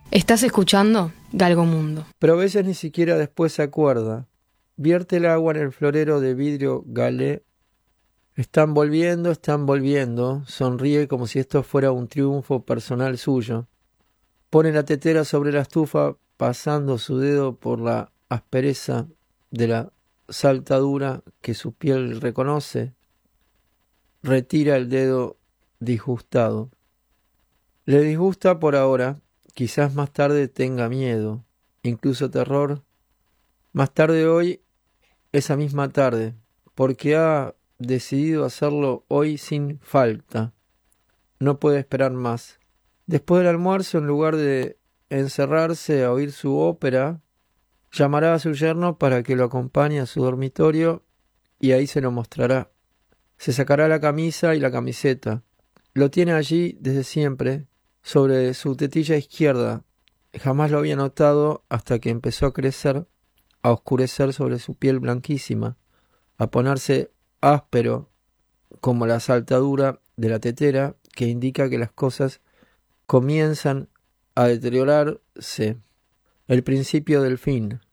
Estás escuchando Galgomundo. Pero a veces ni siquiera después se acuerda. Vierte el agua en el florero de vidrio galé. Están volviendo. Sonríe como si esto fuera un triunfo personal suyo. Pone la tetera sobre la estufa, pasando su dedo por la aspereza de la saltadura que su piel reconoce. Retira el dedo disgustado. Le disgusta por ahora. Quizás más tarde tenga miedo, incluso terror. Más tarde hoy, esa misma tarde, porque ha decidido hacerlo hoy sin falta. No puede esperar más. Después del almuerzo, en lugar de encerrarse a oír su ópera, llamará a su yerno para que lo acompañe a su dormitorio y ahí se lo mostrará. Se sacará la camisa y la camiseta. Lo tiene allí desde siempre, sobre su tetilla izquierda. Jamás lo había notado hasta que empezó a crecer, a oscurecer sobre su piel blanquísima, a ponerse áspero como la saltadura de la tetera que indica que las cosas comienzan a deteriorarse, el principio del fin.